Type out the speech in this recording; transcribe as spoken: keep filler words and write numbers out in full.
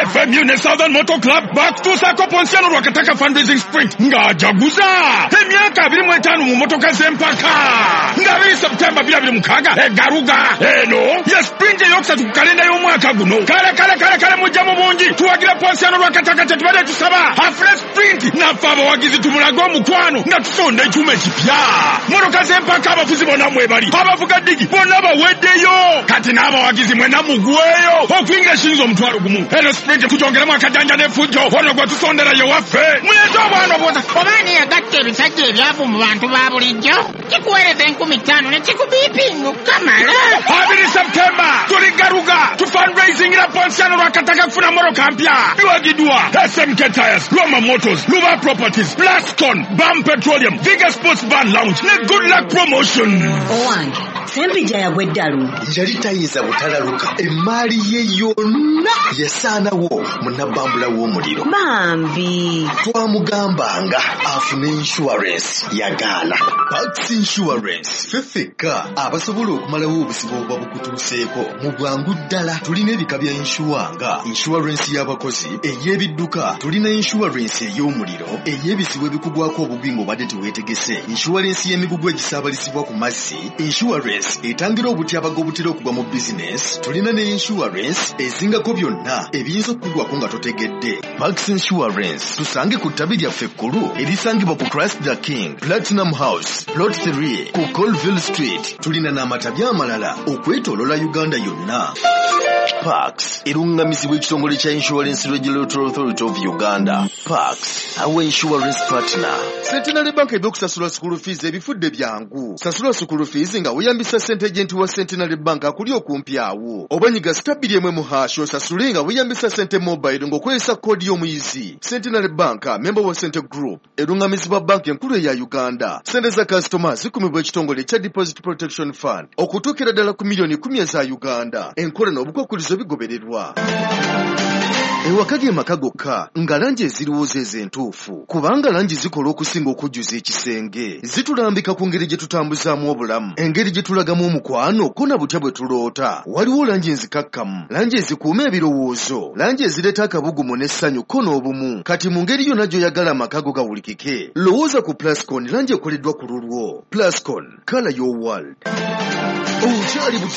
F M U ne Southern Motor Club bakutuusako Ponsiano lwakataka fundraising sprint ng'ajaguza emyaka abiri mu etaano mu motoka z'empaka ng'abiri Septemba bbiri abiri mukaaga egaruga eno ye sprint eyokusatu ku kalenda y'omwaka guno kale kale kale kale mujjamu bungi tuwagira Ponsiano lwakataka kye tubadde tusaba afune sprint naffe abawagizi tumulage omukwano nga tusonda ekyuma ekipya motoka z'empaka abafuzi bonna mwebali abavuga digi bonna baweddeyo kati n'abawagizi mwena mugweyo okuyingira ekiyinza omutwalo gumu eno sprint kugyongeramu akajanja n'effujjo ono gwe tusonderayo waffe mulete obwana obwota obaani yagatta ebisajja ebyavu mu bantu ba bulijjo kikuweereza enkumi ttaano ne kikubiipinga okukamala abiri Septemba tuli garuga tu fundraisingira Ponsiano lwakataka kufuna motoka mpya biwagiddwa S M K Tires, Roma Motors, Luba Properties, Plaston, Bam Petroleum, Viga Sports Bar Lounge ne Good Luck Promotion. Owange sempija yagweddalu yali tayiza butalaluka emaali ye yonna yasaanawo munnabambula w'omuliro bambi twamugambanga afune insurance yagaana. Pax Insurance fefeka abasobola okumalawo obusibo obwa bukutuuseeko mu bwangu ddala. Tulina ebika bya inshuwa nga insurance y'abakozi, ey'ebidduka, tulina insurance ey'omuliro, ey'ebisibo ebikugwako obugwi ng'obadde teweetegese, insurance y'emigugu egisaabalisibwa ku mazzi, insurance etangira obutyabaga obutera okugwa mu business, tulina ne insurance ezingako byonna ebiyinza okukugwako nga totegedde. Pax Insurance tusange ku ttabi lyaffe ekkulu erisangibwa ku Christ the King, Platinum House, Plot three ku Colville Street. Tulina n'amatabi amalala okwetoolola Uganda yonna. Pax erungamizibwa ekitongole kya Insurance Regulatory Authority of Uganda. Pax, our insurance partner. Centenary Bank ebyokusasula school fees ebifudde byangu. Sasula school fees nga weyambisa ssente agent wa Centenary Bank akuli okumpi awo. Obanyiga stabili emwe mu hash osasule nga weyambisa ssente mobile ng'okozesa koodi y'omuyizi. Centenary Bank, member wa Center Group, erungamizibwa bank enkulu eya Uganda. Ssente za customers zikumibwa ekitongole kya Deposit Protection Fund okutuukira ddala ku miliyoni kumi eza Uganda. Enkola n'obukwakkulizo bigobererwa. Ewaka ge maka gokka nga langi eziriwooza ez'entuufu kubanga langi zikola okusinga okujjuza ekisenge. Zitulambika ku ngeri gye tutambuzaamu obulamu, engeri gye tulagamu omukwano ko na butya bwe tuloota. Waliwo langi enzikakkamu, langi ezikuuma ebirowoozo, langi ezireeta akabugumu n'essanyu ko n'obumu. Kati mu ngeri yonna gy'oyagala amaka go gawulikike, lowooza ku Plascon, langi ekoleddwa ku lulwo. Plascon, color your world. Okyali